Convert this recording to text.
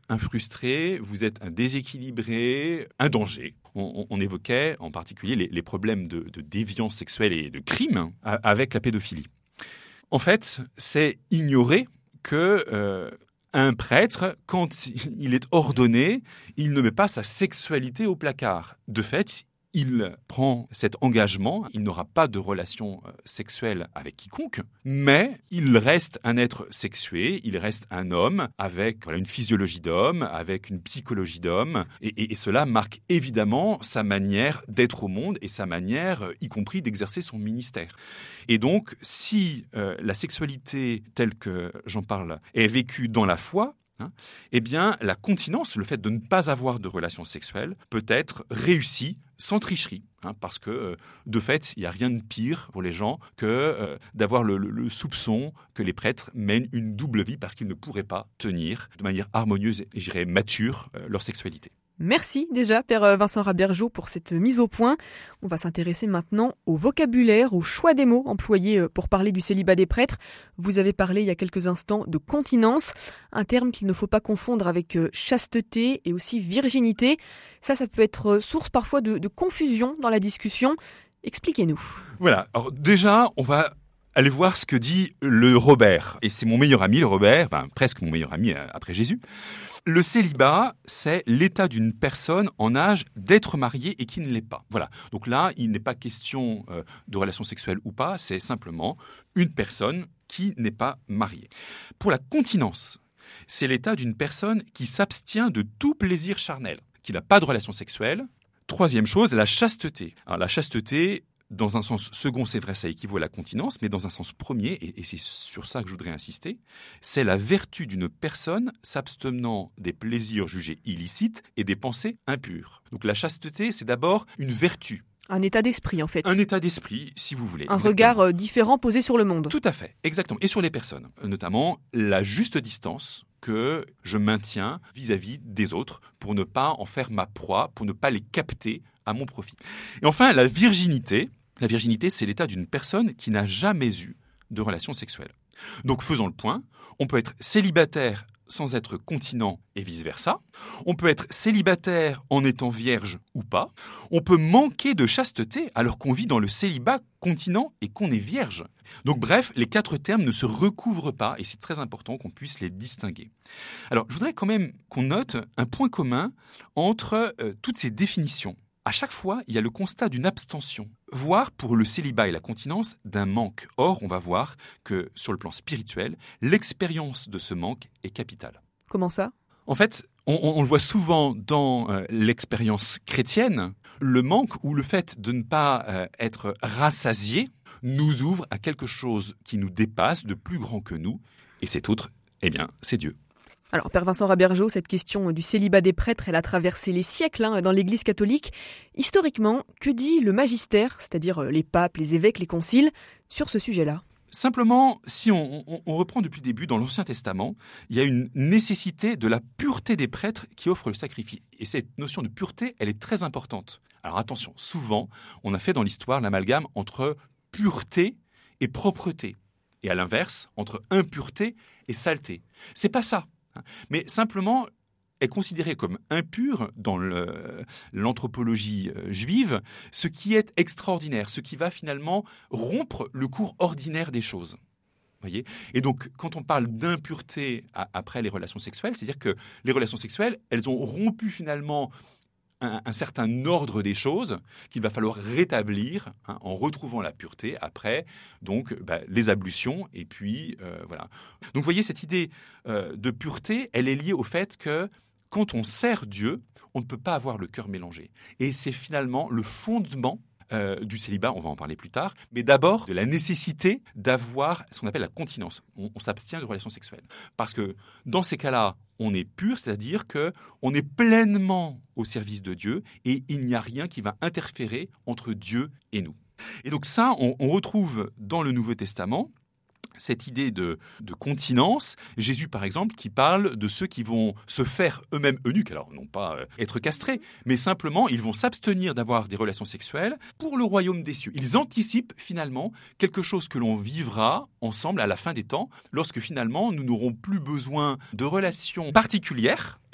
un frustré, vous êtes un déséquilibré, un danger. On évoquait en particulier les problèmes de déviance sexuelle et de crime avec la pédophilie. En fait, c'est ignorer que un prêtre, quand il est ordonné, il ne met pas sa sexualité au placard. De fait, il prend cet engagement, il n'aura pas de relation sexuelle avec quiconque, mais il reste un être sexué, il reste un homme avec une physiologie d'homme, avec une psychologie d'homme, et cela marque évidemment sa manière d'être au monde et sa manière, y compris, d'exercer son ministère. Et donc, si la sexualité telle que j'en parle est vécue dans la foi, eh bien, la continence, le fait de ne pas avoir de relations sexuelles, peut être réussi sans tricherie. Parce que, de fait, il n'y a rien de pire pour les gens que d'avoir le soupçon que les prêtres mènent une double vie parce qu'ils ne pourraient pas tenir de manière harmonieuse et, je dirais, mature leur sexualité. Merci déjà, Père Vincent Rabergeau, pour cette mise au point. On va s'intéresser maintenant au vocabulaire, au choix des mots employés pour parler du célibat des prêtres. Vous avez parlé il y a quelques instants de continence, un terme qu'il ne faut pas confondre avec chasteté et aussi virginité. Ça peut être source parfois de confusion dans la discussion. Expliquez-nous. Voilà, alors déjà, on va aller voir ce que dit le Robert. Et c'est mon meilleur ami, le Robert, presque mon meilleur ami après Jésus. Le célibat, c'est l'état d'une personne en âge d'être mariée et qui ne l'est pas. Voilà. Donc là, il n'est pas question de relation sexuelle ou pas, c'est simplement une personne qui n'est pas mariée. Pour la continence, c'est l'état d'une personne qui s'abstient de tout plaisir charnel, qui n'a pas de relation sexuelle. Troisième chose, la chasteté. Alors la chasteté, dans un sens second, c'est vrai, ça équivaut à la continence, mais dans un sens premier, et c'est sur ça que je voudrais insister, c'est la vertu d'une personne s'abstenant des plaisirs jugés illicites et des pensées impures. Donc la chasteté, c'est d'abord une vertu. Un état d'esprit, en fait. Un état d'esprit, si vous voulez. Un regard différent posé sur le monde. Tout à fait, exactement. Et sur les personnes, notamment la juste distance que je maintiens vis-à-vis des autres pour ne pas en faire ma proie, pour ne pas les capter à mon profit. Et enfin, la virginité, c'est l'état d'une personne qui n'a jamais eu de relation sexuelle. Donc, faisons le point, on peut être célibataire sans être continent et vice-versa. On peut être célibataire en étant vierge ou pas. On peut manquer de chasteté alors qu'on vit dans le célibat continent et qu'on est vierge. Donc bref, les 4 termes ne se recouvrent pas et c'est très important qu'on puisse les distinguer. Alors, je voudrais quand même qu'on note un point commun entre toutes ces définitions. À chaque fois, il y a le constat d'une abstention, voire pour le célibat et la continence, d'un manque. Or, on va voir que sur le plan spirituel, l'expérience de ce manque est capitale. Comment ça ? En fait, on le voit souvent dans l'expérience chrétienne, le manque ou le fait de ne pas être rassasié nous ouvre à quelque chose qui nous dépasse, de plus grand que nous, et cet autre, eh bien, c'est Dieu. Alors, Père Vincent Rabergeau, cette question du célibat des prêtres, elle a traversé les siècles dans l'Église catholique. Historiquement, que dit le magistère, c'est-à-dire les papes, les évêques, les conciles, sur ce sujet-là ? Simplement, si on reprend depuis le début, dans l'Ancien Testament, il y a une nécessité de la pureté des prêtres qui offrent le sacrifice. Et cette notion de pureté, elle est très importante. Alors attention, souvent, on a fait dans l'histoire l'amalgame entre pureté et propreté. Et à l'inverse, entre impureté et saleté. C'est pas ça. Mais simplement est considéré comme impur dans l'anthropologie juive, ce qui est extraordinaire, ce qui va finalement rompre le cours ordinaire des choses. Voyez ? Et donc, quand on parle d'impureté après les relations sexuelles, c'est-à-dire que les relations sexuelles, elles ont rompu finalement un certain ordre des choses qu'il va falloir rétablir en retrouvant la pureté après donc les ablutions et puis voilà. Donc vous voyez, cette idée de pureté, elle est liée au fait que quand on sert Dieu, on ne peut pas avoir le cœur mélangé. Et c'est finalement le fondement du célibat, on va en parler plus tard, mais d'abord de la nécessité d'avoir ce qu'on appelle la continence. On s'abstient de relations sexuelles. Parce que dans ces cas-là, on est pur, c'est-à-dire qu'on est pleinement au service de Dieu et il n'y a rien qui va interférer entre Dieu et nous. Et donc ça, on retrouve dans le Nouveau Testament cette idée de continence. Jésus, par exemple, qui parle de ceux qui vont se faire eux-mêmes eunuques, alors non pas être castrés, mais simplement, ils vont s'abstenir d'avoir des relations sexuelles pour le royaume des cieux. Ils anticipent finalement quelque chose que l'on vivra ensemble à la fin des temps, lorsque finalement, nous n'aurons plus besoin de relations particulières